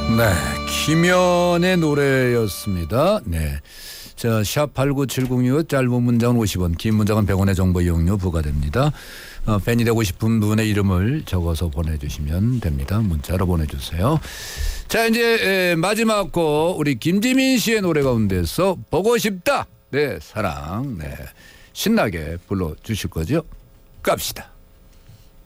네, 김연의 노래였습니다. 네. 자, 샵8970 짧은 문장은 50원, 긴 문장은 100원의 정보 이용료 부과됩니다. 팬이 되고 싶은 분의 이름을 적어서 보내주시면 됩니다. 문자로 보내주세요. 자, 이제 마지막 곡 우리 김지민 씨의 노래 가운데서 보고 싶다. 네, 사랑. 네, 신나게 불러주실 거죠? 갑시다.